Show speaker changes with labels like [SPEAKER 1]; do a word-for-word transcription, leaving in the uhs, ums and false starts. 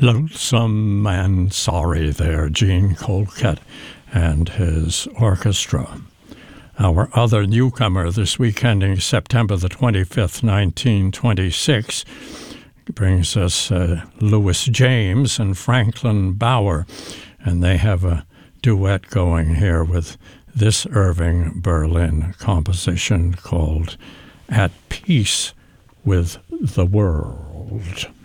[SPEAKER 1] Lonesome and Sorry there, Gene Colquett and his orchestra. Our other newcomer this week, ending September the twenty-fifth, nineteen twenty-six, brings us uh, Louis James and Franklin Bauer, and they have a duet going here with this Irving Berlin composition called At Peace with the World.